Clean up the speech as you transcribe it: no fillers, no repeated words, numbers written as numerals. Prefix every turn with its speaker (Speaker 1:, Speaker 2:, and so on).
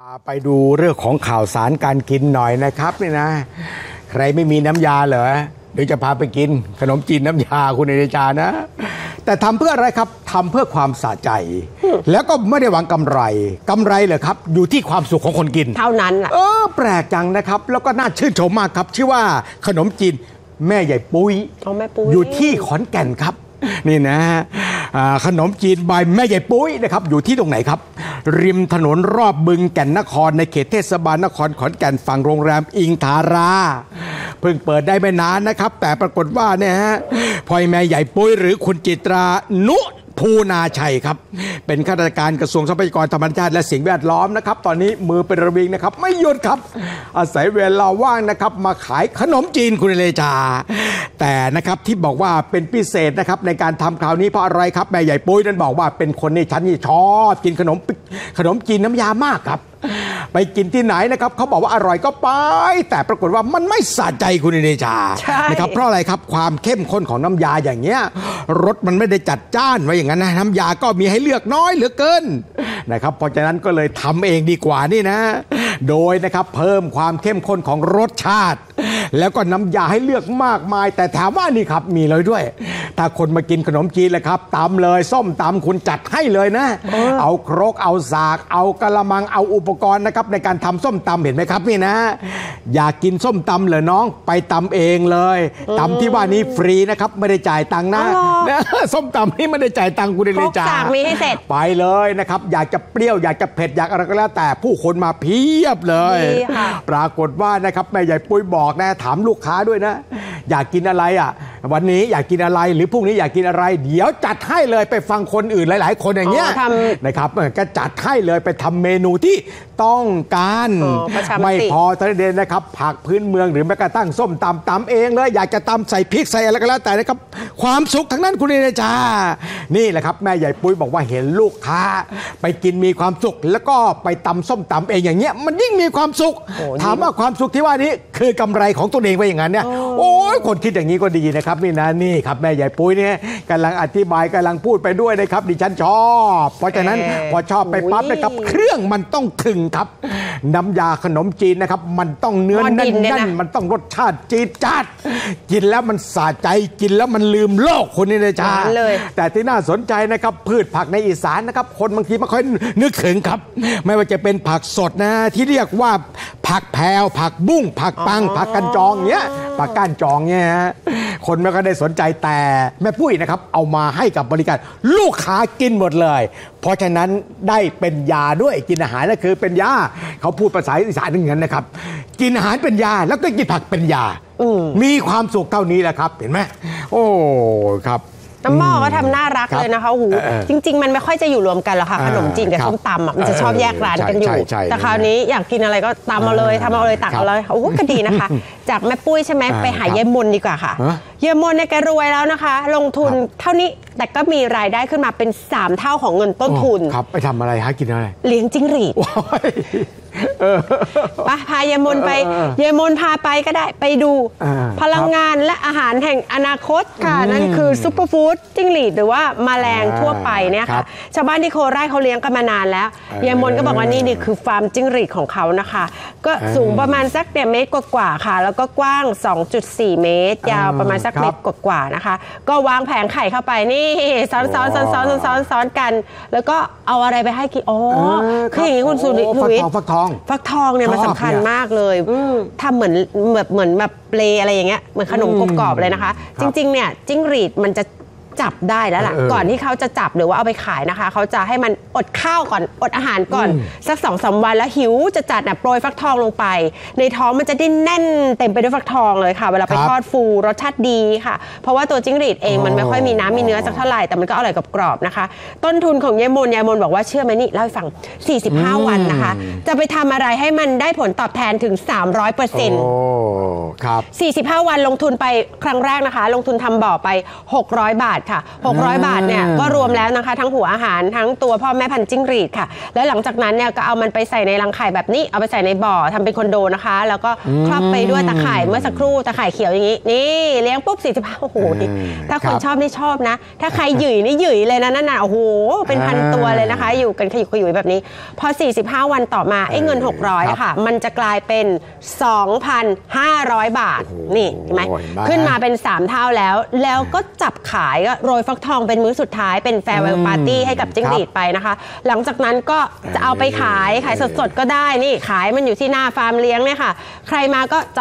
Speaker 1: ไปดูเรื่องของข่าวสารการกินหน่อยนะครับนี่นะใครไม่มีน้ำยาเหรอเดี๋ยวจะพาไปกินขนมจีนน้ำยาคุณเอเดชานะแต่ทำเพื่ออะไรครับทำเพื่อความสะใจแล้วก็ไม่ได้หวังกำไรเหรอครับอยู่ที่ความสุขของคนกิน
Speaker 2: เท่านั้นแหละ
Speaker 1: แปลกจังนะครับแล้วก็น่าชื่นชมมากครับชื่อว่าขนมจีนแม่ใหญ่ปุ้ยอยู่ที่ขอนแก่นครับนี่นะขนมจีนบายแม่ใหญ่ปุ้ยนะครับอยู่ที่ตรงไหนครับริมถนนรอบบึงแก่นนครในเขตเทศบาลนครขอนแก่นฝั่งโรงแรมอิงทาราเพิ่งเปิดได้ไม่นานนะครับแต่ปรากฏว่าเนี่ยฮะพ่อแม่ใหญ่ปุ้ยหรือคุณจิตรานุภูนาชัยครับเป็นข้าราชการกระทรวงทรัพยากรธรรมชาติและสิ่งแวดล้อมนะครับตอนนี้มือเป็นระวิงนะครับไม่หยุดครับอาศัยเวลาว่างนะครับมาขายขนมจีนคุณเลชาแต่นะครับที่บอกว่าเป็นพิเศษนะครับในการทำคราวนี้เพราะอะไรครับแม่ใหญ่ปุ้ยนั้นบอกว่าเป็นคนในชั้นนี่ชอบกินขนมจีนน้ำยามากครับไปกินที่ไหนนะครับเขาบอกว่าอร่อยก็ไปแต่ปรากฏว่ามันไม่สะใจคุณเดชานะครับเพราะอะไรครับความเข้มข้นของน้ำยาอย่างเงี้ยรสมันไม่ได้จัดจ้านไว้อย่างนั้นนะน้ำยาก็มีให้เลือกน้อยเหลือเกินนะครับเพราะฉะนั้นก็เลยทำเองดีกว่านี่นะโดยนะครับเพิ่มความเข้มข้นของรสชาติแล้วก็น้ำยาให้เลือกมากมายแต่ถามว่านี่ครับมีเลยด้วยถ้าคนมากินขนมจีนเลยครับตำเลยส้มตำคุณจัดให้เลยนะเอาครกเอาสากเอากะละมังเอาอุปกรณ์นะครับในการทำส้มตำเห็นไหมครับนี่นะอยากกินส้มตำเหรอน้องไปตำเองเลยตำที่ว่านี้ฟรีนะครับไม่ได้จ่ายตังค์นะส้มตำนี่ไม่ได้จ่ายตังค์คุณเลยจ้า
Speaker 2: มีให้เสร็จ
Speaker 1: ไปเลยนะครับอยากจะเปรี้ยวอยากจะเผ็ดอยากอะไรก็แล้วแต่ผู้คนมาเพียบเลยปรากฏว่านะครับแม่ใหญ่ปุ้ยบอกนะถามลูกค้าด้วยนะอยากกินอะไรอ่ะวันนี้อยากกินอะไรหรือพรุ่งนี้อยากกินอะไรเดี๋ยวจัดให้เลยไปฟังคนอื่นหลายๆคนอย่างเงี้ยนะครับก็จัดให้เลยไปทำเมนูที่ต้องการไม่พอเท่านั้นเองนะครับผักพื้นเมืองหรือแม้กระทั่งส้มตำเองเลยอยากจะตำใส่พริกใส่อะไรก็แล้วแต่นะครับความสุขทั้งนั้นคุณเดชานี่แหละครับแม่ใหญ่ปุ้ยบอกว่าเห็นลูกค้าไปกินมีความสุขแล้วก็ไปตำส้มตำเองอย่างเงี้ยมันยิ่งมีความสุขถามว่าความสุขที่ว่านี้คือกำไรของตัวเองไว้อย่างนั้นเนี่ยโอ้ยคนคิดอย่างนี้ก็ดีนะครับนี่นะนี่ครับแม่ใหญ่ปุ้ยเนี่ยกำลังอธิบายกำลังพูดไปด้วยนะครับดิฉันชอบเพราะฉะนั้นพอชอบไปปั๊บนะครับเครื่องมันต้องถึงครับน้ำยาขนมจีนนะครับมันต้องเนื้อแน่นมันต้องรสชาติจี๊ดจ๊าดกินแล้วมันสะใจกินแล้วมันลืมโลกคนนี้เลยจ้าแต่ที่น่าสนใจนะครับพืชผักในอีสานนะครับคนบางทีไม่ค่อยนึกถึงครับไม่ว่าจะเป็นผักสดนะที่เรียกว่าผักแพรวผักบุ้งผักปังผักกันจองเนี้ยผักก้านจองเนี้ยคนไม่ค่อยได้สนใจแต่แม่ปุ้ยนะครับเอามาให้กับบริการลูกค้ากินหมดเลยเพราะฉะนั้นได้เป็นยาด้วยกินอาหารนั่นคือเป็นยาเขาพูดภาษาอีสานอย่างนั้นนะครับกินอาหารเป็นยาแล้วก็กินผักเป็นยามีความสุขเท่านี้แหละครับเห็นไหมโอ้ครับ
Speaker 2: น้ำหม้อก็ทำน่ารักเลยนะคะหูจริงๆมันไม่ค่อยจะอยู่รวมกันหรอกค่ะขนมจีนกับส้มตำมันจะชอบแยกร้านกันอยู่แต่คราวนี้อยากกินอะไรก็ตำมาเลยทำเอาเลยตักเอาเลยโอ้ก็ดีนะคะจากแม่ปุ้ยใช่ไหมไปหาเยมนดีกว่าค่ะเยมนเนี่ยแกรวยแล้วนะคะลงทุนเท่านี้แต่ก็มีรายได้ขึ้นมาเป็น3 เท่าของเงินต้นทุน
Speaker 1: ครับไปทำอะไรฮะกินอะไร
Speaker 2: เลี้ยงจิ้งหรีดพาเยมนไปเยมนพาไปก็ได้ไปดูพลังงานและอาหารแห่งอนาคตค่ะนั่นคือซุปเปอร์ฟู้ดจิ้งหรีดหรือว่าแมลงทั่วไปเนี่ยค่ะชาวบ้านที่โคราชเขาเลี้ยงกันมานานแล้วเยมนก็บอกว่านี่คือฟาร์มจิ้งหรีดของเขานะคะก็สูงประมาณสักเมตรกว่าค่ะแล้วก็กว้าง 2.4 เมตรยาวประมาณสักเมตรกว่านะคะก็วางแผงไข่เข้าไปนี่ซ้อนกันแล้วก็เอาอะไรไปให้กินคืออย่างนี้คุณสุริวิทย์ฟักทองเนี่ยมันสำคัญมากเลยทำเหมือนแบบเปลอะไรอย่างเงี้ยเหมือนขนมกรอบๆเลยนะคะจริงๆเนี่ยจิ้งหรีดมันจะจับได้แล้วล่ะก่อนที่เขาจะจับหรือว่าเอาไปขายนะคะเขาจะให้มันอดข้าวก่อนอดอาหารก่อนสัก 2-3 วันแล้วหิวจะจัดโปรยฟักทองลงไปในท้องมันจะได้แน่นเต็มไปด้วยฟักทองเลยค่ะเวลาไปทอดฟูรสชาติดีค่ะเพราะว่าตัวจิ้งหรีดเองมันไม่ค่อยมีน้ำมีเนื้อสักเท่าไหร่แต่มันก็อร่อยกรอบๆนะคะต้นทุนของยายมนบอกว่าเชื่อไหมนี่เล่าให้ฟัง45 วันนะคะจะไปทำอะไรให้มันได้ผลตอบแทนถึง 300%
Speaker 1: ครับ
Speaker 2: 45 วันลงทุนไปครั้งแรกนะคะลงทุนทำบ่อไป600 บาทค่ะ600 บาทเนี่ยก็รวมแล้วนะคะทั้งหัวอาหารทั้งตัวพ่อแม่พันธุ์จิ้งหรีดค่ะแล้วหลังจากนั้นเนี่ยก็เอามันไปใส่ในรังไข่แบบนี้เอาไปใส่ในบ่อทำเป็นคอนโดนะคะแล้วก็ครอบไปด้วยตะข่ายเมื่อสักครู่ตะข่ายเขียวอย่างนี้นี่เลี้ยงปุ๊บ45โอ้โหถ้าคนชอบนี่ชอบนะถ้าใครหยุ่ยนี่หยุ่ยเลยนะนั่นน่ะโอ้โหเป็นพันตัวเลยนะคะอยู่กันขยุกขยุยแบบนี้พอ45 วันต่อมาไอ้เงิน600ค่ะมันจะกลายเป็น 2,500 บาทนี่เห็นไหมขึ้นมาเป็น3เท่าแล้วก็จับขายก็โรยฟักทองเป็นมื้อสุดท้ายเป็นแฟร์เวลปาร์ตี้ให้กับจิ้งหรีดไปนะคะหลังจากนั้นก็จะเอาไปขายสดๆก็ได้นี่ขายมันอยู่ที่หน้าฟาร์มเลี้ยงเนี่ยค่ะใครมาก็